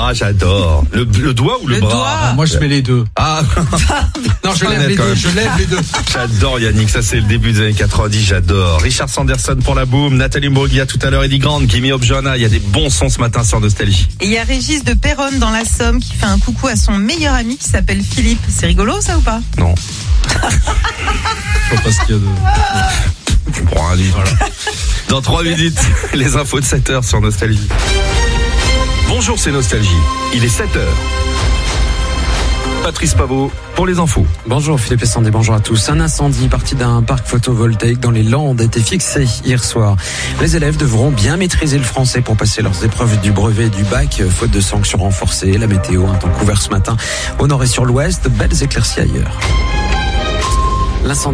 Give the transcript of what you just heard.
Ah, j'adore. Le doigt ou le bras? Doigt. Moi, je mets les deux. Ah, Non, je lève les deux. Je lève les deux. j'adore Yannick, ça c'est le début des années 90, j'adore. Richard Sanderson pour la boum, Nathalie Mbruglia tout à l'heure, Eddie Grant, Gimme Up Johanna, il y a des bons sons ce matin sur Nostalgie. Et il y a Régis de Péronne dans la Somme qui fait un coucou à son meilleur ami qui s'appelle Philippe. C'est rigolo ça ou pas? Non. Je sais pas ce qu'il y a de... Tu prends un livre. Voilà. Dans 3 minutes, les infos de 7h sur Nostalgie. Bonjour, c'est Nostalgie. Il est 7h. Patrice Pavot pour les infos. Bonjour Philippe et Sandy, bonjour à tous. Un incendie parti d'un parc photovoltaïque dans les Landes a été fixé hier soir. Les élèves devront bien maîtriser le français pour passer leurs épreuves du brevet et du bac, faute de sanctions renforcées. La météo, un temps couvert ce matin au nord et sur l'ouest, belles éclaircies ailleurs. L'incendie